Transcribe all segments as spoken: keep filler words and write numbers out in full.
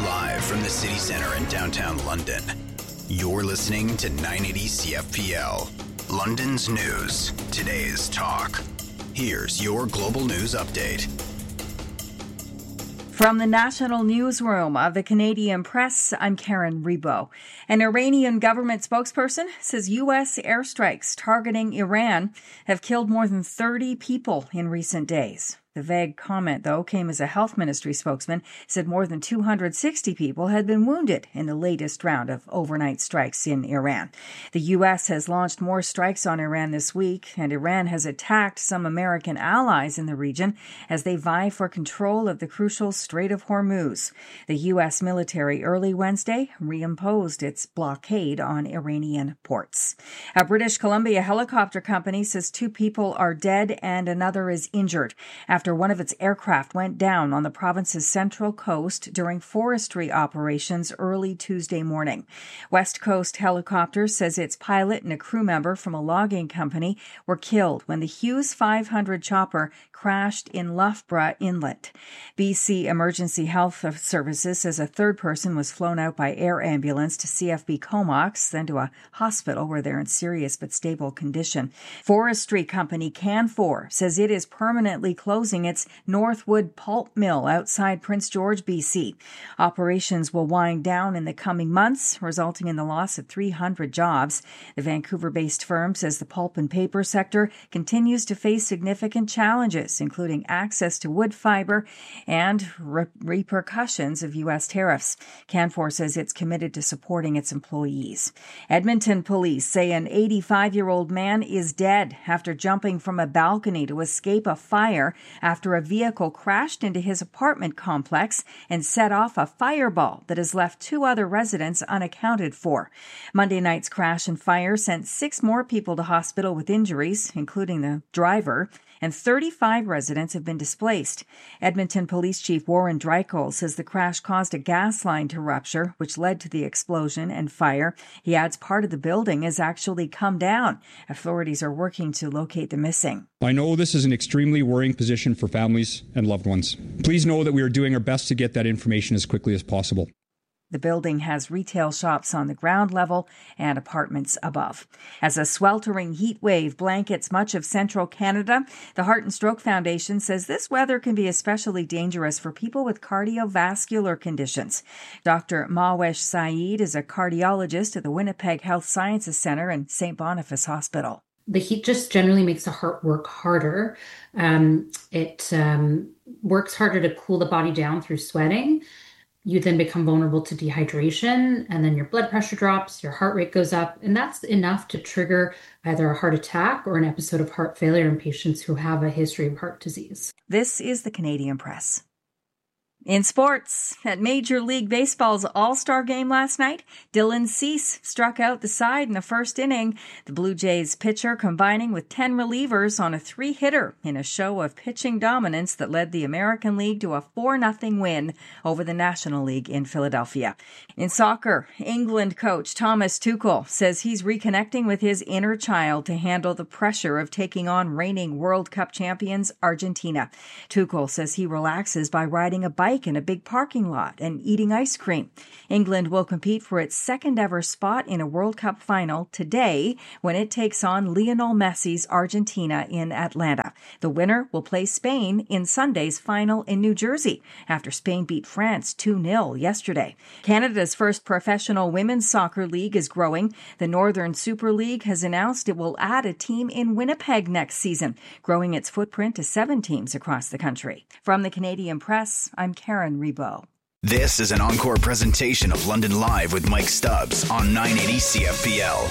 Live from the city centre in downtown London, you're listening to nine eighty C F P L, London's news, today's talk. Here's your global news update. From the national newsroom of the Canadian Press, I'm Karen Rebo. An Iranian government spokesperson says U S airstrikes targeting Iran have killed more than thirty people in recent days. The vague comment, though, came as a health ministry spokesman said more than two hundred sixty people had been wounded in the latest round of overnight strikes in Iran. The U S has launched more strikes on Iran this week, and Iran has attacked some American allies in the region as they vie for control of the crucial Strait of Hormuz. The U S military early Wednesday reimposed its blockade on Iranian ports. A British Columbia helicopter company says two people are dead and another is injured after after one of its aircraft went down on the province's central coast during forestry operations early Tuesday morning. West Coast Helicopter says its pilot and a crew member from a logging company were killed when the Hughes five hundred chopper crashed in Loughborough Inlet. B C Emergency Health Services says a third person was flown out by air ambulance to C F B Comox, then to a hospital where they're in serious but stable condition. Forestry company Canfor says it is permanently closing its Northwood pulp mill outside Prince George, B C. Operations will wind down in the coming months, resulting in the loss of three hundred jobs. The Vancouver-based firm says the pulp and paper sector continues to face significant challenges, including access to wood fiber and re- repercussions of U S tariffs. Canfor says it's committed to supporting its employees. Edmonton police say an eighty-five-year-old man is dead after jumping from a balcony to escape a fire after a vehicle crashed into his apartment complex and set off a fireball that has left two other residents unaccounted for. Monday night's crash and fire sent six more people to hospital with injuries, including the driver, and thirty-five residents have been displaced. Edmonton Police Chief Warren Dreichel says the crash caused a gas line to rupture, which led to the explosion and fire. He adds part of the building has actually come down. Authorities are working to locate the missing. I know this is an extremely worrying position for families and loved ones. Please know that we are doing our best to get that information as quickly as possible. The building has retail shops on the ground level and apartments above. As a sweltering heat wave blankets much of central Canada, the Heart and Stroke Foundation says this weather can be especially dangerous for people with cardiovascular conditions. Doctor Mawesh Saeed is a cardiologist at the Winnipeg Health Sciences Centre and Saint Boniface Hospital. The heat just generally makes the heart work harder. Um, it um, works harder to cool the body down through sweating. You then become vulnerable to dehydration, and then your blood pressure drops, your heart rate goes up, and that's enough to trigger either a heart attack or an episode of heart failure in patients who have a history of heart disease. This is the Canadian Press. In sports, at Major League Baseball's All-Star game last night, Dylan Cease struck out the side in the first inning. The Blue Jays pitcher combining with ten relievers on a three-hitter in a show of pitching dominance that led the American League to a four nothing win over the National League in Philadelphia. In soccer, England coach Thomas Tuchel says he's reconnecting with his inner child to handle the pressure of taking on reigning World Cup champions Argentina. Tuchel says he relaxes by riding a bike in a big parking lot and eating ice cream. England will compete for its second ever spot in a World Cup final today when it takes on Lionel Messi's Argentina in Atlanta. The winner will play Spain in Sunday's final in New Jersey after Spain beat France two nil yesterday. Canada's first professional women's soccer league is growing. The Northern Super League has announced it will add a team in Winnipeg next season, growing its footprint to seven teams across the country. From the Canadian Press, I'm Karen Rebo. This is an encore presentation of London Live with Mike Stubbs on nine eighty C F P L.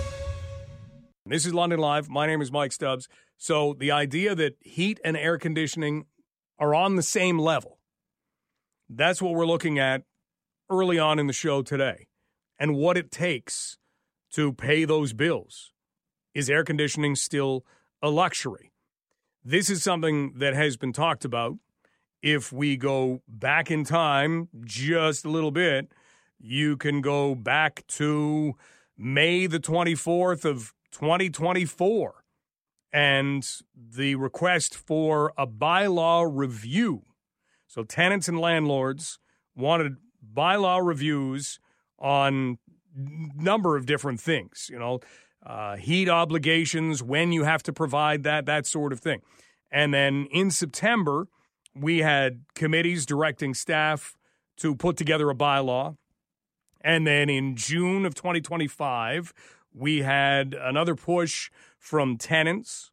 This is London Live. My name is Mike Stubbs. So the idea that heat and air conditioning are on the same level, that's what we're looking at early on in the show today. And what it takes to pay those bills. Is air conditioning still a luxury? This is something that has been talked about. If we go back in time just a little bit, you can go back to May the twenty-fourth of twenty twenty-four and the request for a bylaw review. So tenants and landlords wanted bylaw reviews on number of different things, you know, uh, heat obligations, when you have to provide that, that sort of thing. And then in September, we had committees directing staff to put together a bylaw. And then in June of twenty twenty-five, we had another push from tenants,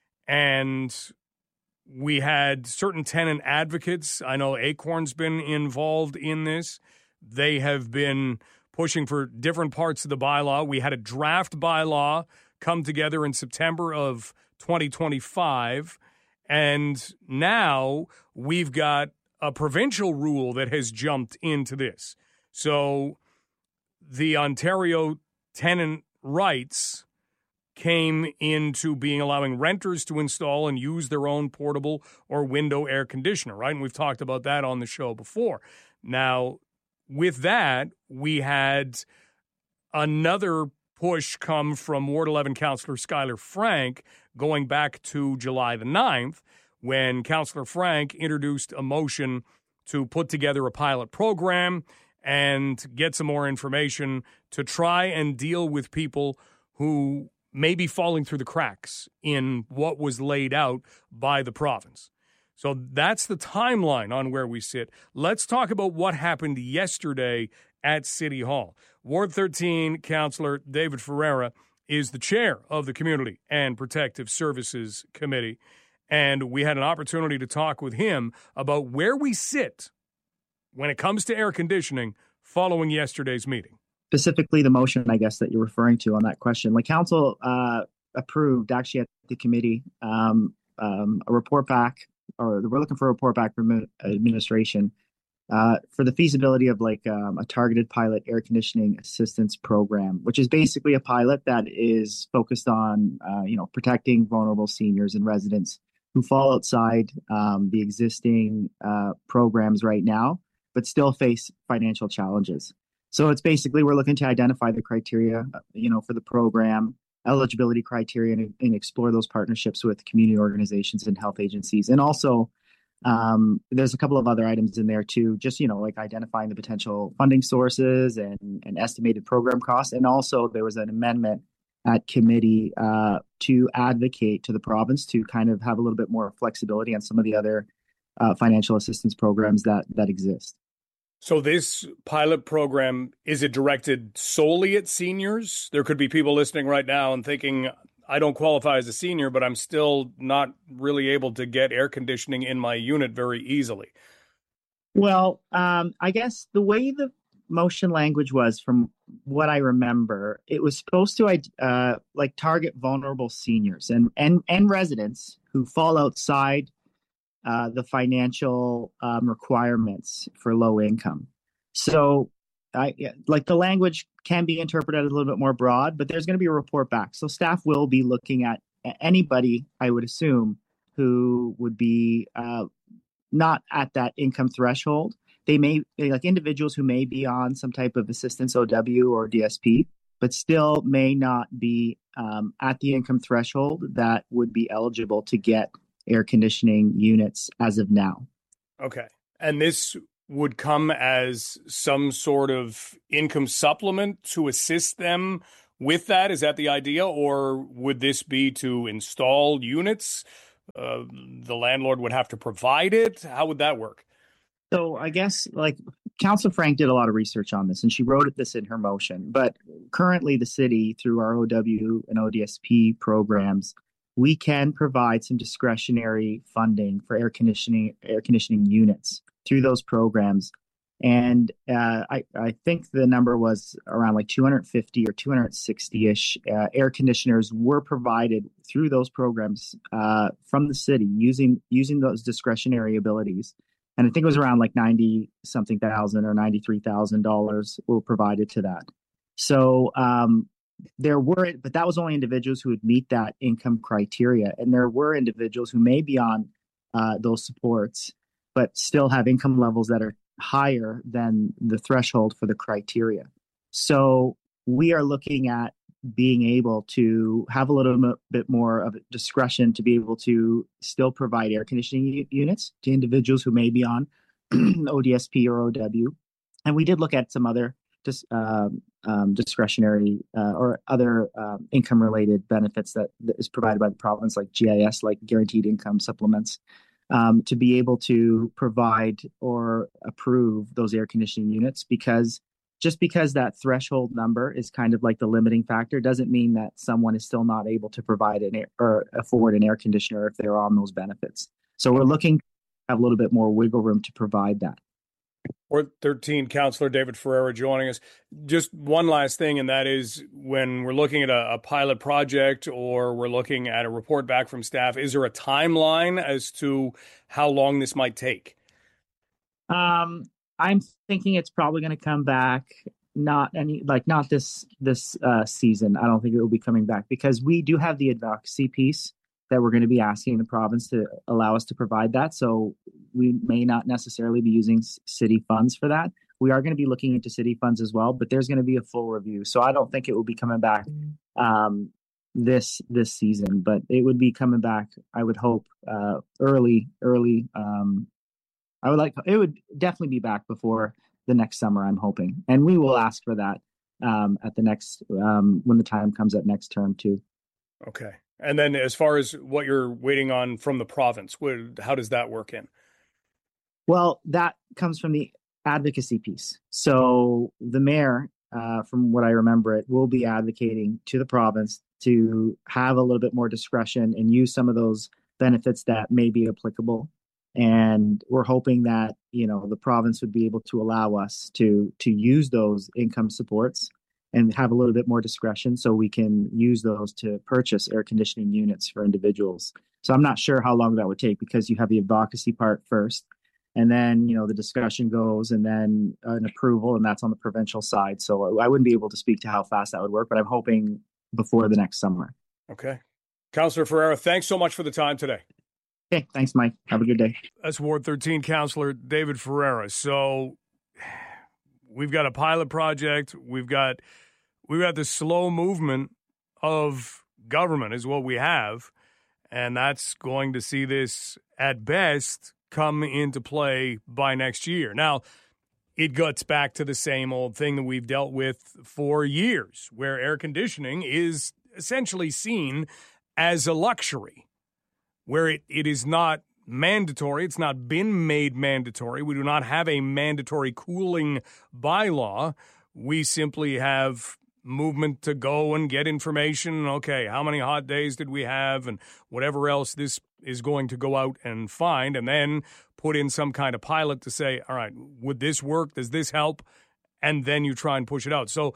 and we had certain tenant advocates. I know Acorn's been involved in this. They have been pushing for different parts of the bylaw. We had a draft bylaw come together in September of twenty twenty-five, and now we've got a provincial rule that has jumped into this. So the Ontario tenant rights came into being allowing renters to install and use their own portable or window air conditioner, right? And we've talked about that on the show before. Now, with that, we had another push come from Ward eleven Councillor Skylar Frank going back to July the ninth, when Councillor Frank introduced a motion to put together a pilot program and get some more information to try and deal with people who may be falling through the cracks in what was laid out by the province. So that's the timeline on where we sit. Let's talk about what happened yesterday at City Hall. Ward thirteen Councillor David Ferreira is the chair of the Community and Protective Services Committee, and we had an opportunity to talk with him about where we sit when it comes to air conditioning following yesterday's meeting. Specifically, the motion, I guess, that you're referring to on that question. Like, council uh, approved, actually, at the committee, um, um, a report back, or we're looking for a report back from administration uh, for the feasibility of like um, a targeted pilot air conditioning assistance program, which is basically a pilot that is focused on, uh, you know, protecting vulnerable seniors and residents who fall outside um, the existing uh, programs right now, but still face financial challenges. So it's basically, we're looking to identify the criteria, you know, for the program, eligibility criteria, and, and explore those partnerships with community organizations and health agencies. And also, um, there's a couple of other items in there too, just, you know, like identifying the potential funding sources and, and estimated program costs. And also there was an amendment at committee uh, to advocate to the province to kind of have a little bit more flexibility on some of the other uh, financial assistance programs that that exist. So this pilot program, is it directed solely at seniors? There could be people listening right now and thinking, I don't qualify as a senior, but I'm still not really able to get air conditioning in my unit very easily. Well, um, I guess the way the motion language was, from what I remember, it was supposed to uh, like target vulnerable seniors and, and, and residents who fall outside Uh, the financial um, requirements for low income. So I like the language can be interpreted a little bit more broad, but there's going to be a report back. So staff will be looking at anybody, I would assume, who would be uh, not at that income threshold. They may, like individuals who may be on some type of assistance O W or D S P, but still may not be um, at the income threshold that would be eligible to get air conditioning units as of now. Okay. And this would come as some sort of income supplement to assist them with that? Is that the idea? Or would this be to install units? Uh, the landlord would have to provide it? How would that work? So I guess like Councillor Frank did a lot of research on this and she wrote this in her motion. But currently the city, through our O W and O D S P programs, we can provide some discretionary funding for air conditioning air conditioning units through those programs. And uh, I, I think the number was around like two hundred fifty or two hundred sixty-ish uh, air conditioners were provided through those programs uh, from the city using using those discretionary abilities. And I think it was around like ninety something thousand or ninety-three thousand dollars were provided to that. So um, there were, but that was only individuals who would meet that income criteria. And there were individuals who may be on uh, those supports, but still have income levels that are higher than the threshold for the criteria. So we are looking at being able to have a little bit more of discretion to be able to still provide air conditioning units to individuals who may be on O D S P or O W, And we did look at some other dis, uh, um, discretionary uh, or other um, income-related benefits that, that is provided by the province, like G I S, like guaranteed income supplements, um, to be able to provide or approve those air conditioning units. Because just because that threshold number is kind of like the limiting factor doesn't mean that someone is still not able to provide an air, or afford an air conditioner if they're on those benefits. So we're looking to have a little bit more wiggle room to provide that. Ward thirteen Councillor David Ferreira joining us. Just one last thing, and that is when we're looking at a, a pilot project or we're looking at a report back from staff, is there a timeline as to how long this might take? Um, I'm thinking it's probably going to come back, not any like not this this uh, season. I don't think it will be coming back because we do have the advocacy piece that we're going to be asking the province to allow us to provide that. So we may not necessarily be using city funds for that. We are going to be looking into city funds as well, but there's going to be a full review. So I don't think it will be coming back um, this this season, but it would be coming back, I would hope, uh, early, early. Um, I would like, it would definitely be back before the next summer, I'm hoping. And we will ask for that um, at the next, um, when the time comes at next term too. Okay. And then as far as what you're waiting on from the province, what, how does that work in? Well, that comes from the advocacy piece. So the mayor, uh, from what I remember, it will be advocating to the province to have a little bit more discretion and use some of those benefits that may be applicable. And we're hoping that, you know, the province would be able to allow us to to use those income supports and have a little bit more discretion so we can use those to purchase air conditioning units for individuals. So I'm not sure how long that would take because you have the advocacy part first, and then, you know, the discussion goes and then an approval, and that's on the provincial side. So I wouldn't be able to speak to how fast that would work, but I'm hoping before the next summer. Okay. Councillor Ferreira, thanks so much for the time today. Okay, thanks, Mike. Have a good day. That's Ward thirteen Councillor David Ferreira. So we've got a pilot project. We've got we've got the slow movement of government is what we have, and that's going to see this at best come into play by next year. Now, it gets back to the same old thing that we've dealt with for years, where air conditioning is essentially seen as a luxury, where it, it is not mandatory. It's not been made mandatory. We do not have a mandatory cooling bylaw. We simply have movement to go and get information. Okay, how many hot days did we have and whatever else this is going to go out and find, and then put in some kind of pilot to say, all right, would this work? Does this help? And then you try and push it out. So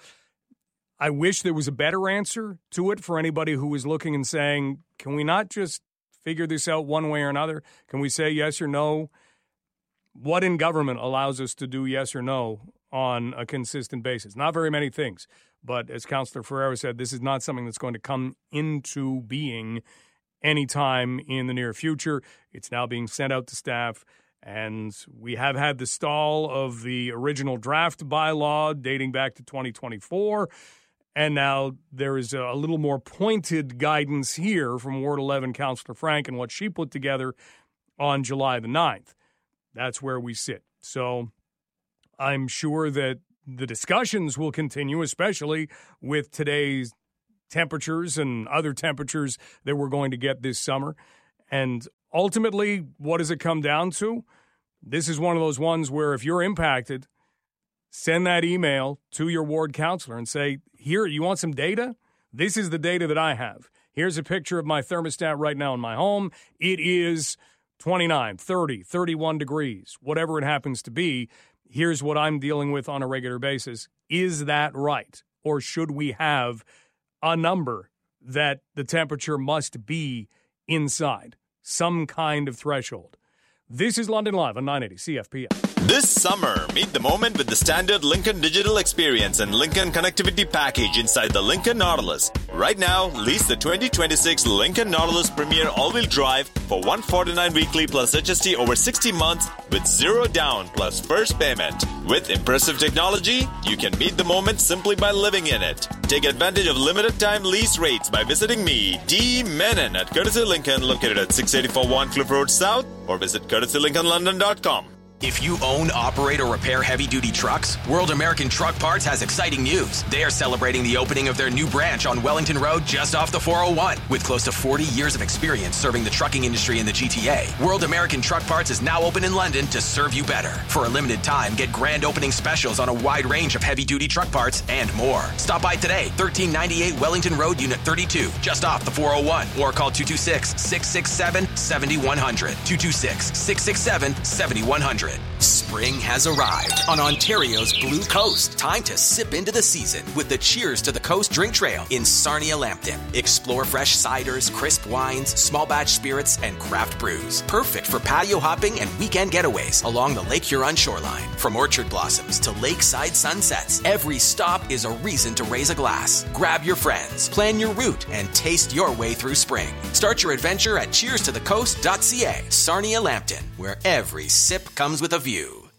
I wish there was a better answer to it for anybody who is looking and saying, can we not just figure this out one way or another? Can we say yes or no? What in government allows us to do yes or no on a consistent basis? Not very many things. But as Councillor Ferreira said, this is not something that's going to come into being anytime in the near future. It's now being sent out to staff, and we have had the stall of the original draft bylaw dating back to twenty twenty-four. And now there is a little more pointed guidance here from Ward eleven Councillor Frank and what she put together on July the ninth. That's where we sit. So I'm sure that the discussions will continue, especially with today's temperatures and other temperatures that we're going to get this summer. And ultimately, what does it come down to? This is one of those ones where if you're impacted, send that email to your ward councillor and say, here, you want some data? This is the data that I have. Here's a picture of my thermostat right now in my home. It is twenty-nine, thirty, thirty-one degrees, whatever it happens to be. Here's what I'm dealing with on a regular basis. Is that right? Or should we have a number that the temperature must be inside? Some kind of threshold. This is London Live on nine eighty C F P L. This summer, meet the moment with the standard Lincoln Digital Experience and Lincoln Connectivity Package inside the Lincoln Nautilus. Right now, lease the twenty twenty-six Lincoln Nautilus Premier All-Wheel Drive for one hundred forty-nine dollars weekly plus H S T over sixty months with zero down plus first payment. With impressive technology, you can meet the moment simply by living in it. Take advantage of limited time lease rates by visiting me, D. Menon, at Courtesy Lincoln, located at six eighty-four Warncliffe Road South, or visit courtesy lincoln london dot com. If you own, operate, or repair heavy-duty trucks, World American Truck Parts has exciting news. They are celebrating the opening of their new branch on Wellington Road just off the four oh one. With close to forty years of experience serving the trucking industry in the G T A, World American Truck Parts is now open in London to serve you better. For a limited time, get grand opening specials on a wide range of heavy-duty truck parts and more. Stop by today, thirteen ninety-eight Wellington Road, Unit thirty-two, just off the four oh one, or call two two six, six six seven, seven one zero zero, two two six, six six seven, seven one zero zero. Spring has arrived on Ontario's Blue Coast. Time to sip into the season with the Cheers to the Coast drink trail in Sarnia-Lambton. Explore fresh ciders, crisp wines, small batch spirits, and craft brews. Perfect for patio hopping and weekend getaways along the Lake Huron shoreline. From orchard blossoms to lakeside sunsets, every stop is a reason to raise a glass. Grab your friends, plan your route, and taste your way through spring. Start your adventure at cheers to the coast dot c a. Sarnia-Lambton, where every sip comes with a view.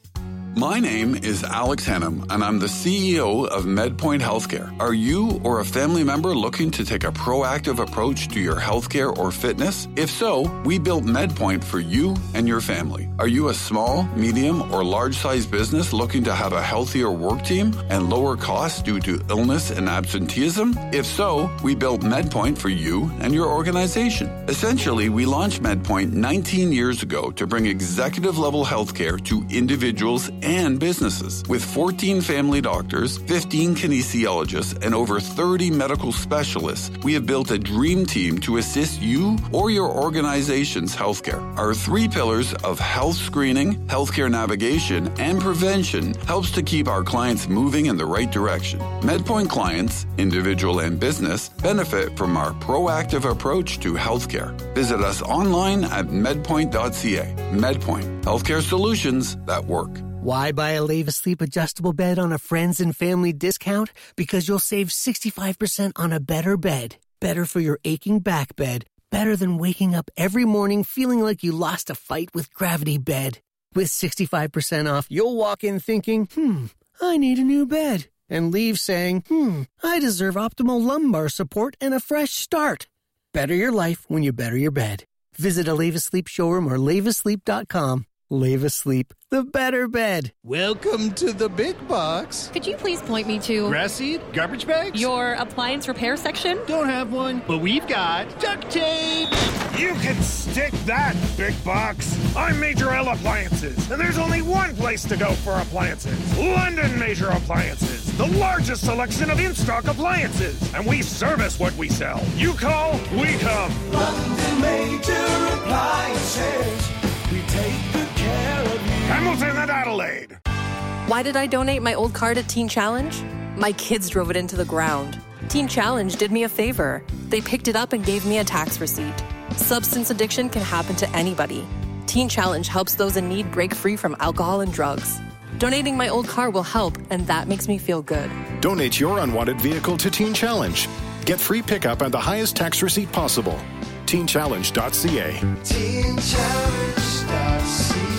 My name is Alex Hennum, and I'm the C E O of MedPoint Healthcare. Are you or a family member looking to take a proactive approach to your healthcare or fitness? If so, we built MedPoint for you and your family. Are you a small, medium, or large-sized business looking to have a healthier work team and lower costs due to illness and absenteeism? If so, we built MedPoint for you and your organization. Essentially, we launched MedPoint nineteen years ago to bring executive-level healthcare to individuals and businesses. With fourteen family doctors, fifteen kinesiologists, and over thirty medical specialists, we have built a dream team to assist you or your organization's healthcare. Our three pillars of health screening, healthcare navigation, and prevention helps to keep our clients moving in the right direction. MedPoint clients, individual and business, benefit from our proactive approach to healthcare. Visit us online at medpoint dot c a. MedPoint, healthcare solutions that work. Why buy a Leva Sleep adjustable bed on a friends and family discount? Because you'll save sixty-five percent on a better bed. Better for your aching back bed. Better than waking up every morning feeling like you lost a fight with Gravity Bed. With sixty-five percent off, you'll walk in thinking, hmm, I need a new bed. And leave saying, hmm, I deserve optimal lumbar support and a fresh start. Better your life when you better your bed. Visit a Leva Sleep showroom or leva sleep dot com. Leva Sleep, the better bed. Welcome to the big box. Could you please point me to... Grass seed? Garbage bags? Your appliance repair section? Don't have one, but we've got duct tape. You can stick that, big box. I'm Major L Appliances, and there's only one place to go for appliances. London Major Appliances, the largest selection of in-stock appliances. And we service what we sell. You call, we come. London Major Appliances. We take good care of you. Hamilton and Adelaide. Why did I donate my old car to Teen Challenge? My kids drove it into the ground. Teen Challenge did me a favor. They picked it up and gave me a tax receipt. Substance addiction can happen to anybody. Teen Challenge helps those in need break free from alcohol and drugs. Donating my old car will help, and that makes me feel good. Donate your unwanted vehicle to Teen Challenge. Get free pickup and the highest tax receipt possible. teen challenge dot c a. teen challenge dot c a.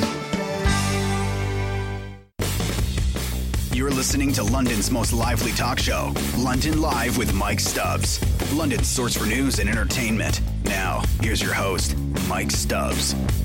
You're listening to London's most lively talk show, London Live with Mike Stubbs. London's source for news and entertainment. Now, here's your host, Mike Stubbs.